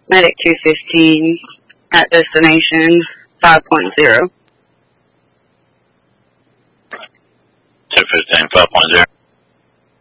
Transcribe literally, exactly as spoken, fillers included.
Medic two fifteen at destination five point zero. two fifteen, five point zero.